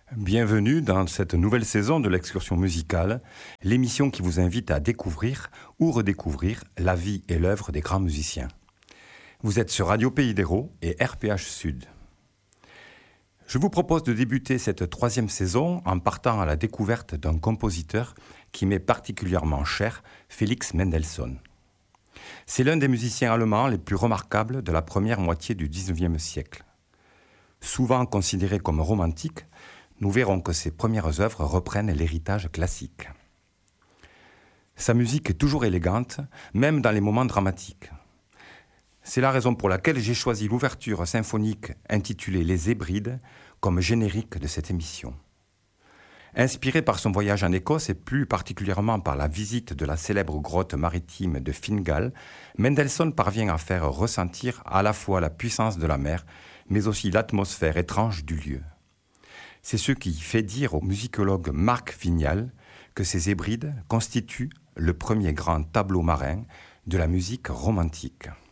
Bienvenue dans cette nouvelle saison de l'Excursion musicale, l'émission qui vous invite à découvrir ou redécouvrir la vie et l'œuvre des grands musiciens. Vous êtes sur Radio Pays d'Hérault et RPH Sud. Je vous propose de débuter cette troisième saison en partant à la découverte d'un compositeur qui m'est particulièrement cher, Felix Mendelssohn. C'est l'un des musiciens allemands les plus remarquables de la première moitié du XIXe siècle. Souvent considéré comme romantique, nous verrons que ses premières œuvres reprennent l'héritage classique. Sa musique est toujours élégante, même dans les moments dramatiques. C'est la raison pour laquelle j'ai choisi l'ouverture symphonique intitulée Les Hébrides comme générique de cette émission. Inspiré par son voyage en Écosse et plus particulièrement par la visite de la célèbre grotte maritime de Fingal, Mendelssohn parvient à faire ressentir à la fois la puissance de la mer, mais aussi l'atmosphère étrange du lieu. C'est ce qui fait dire au musicologue Marc Vignal que ces Hébrides constituent le premier grand tableau marin de la musique romantique.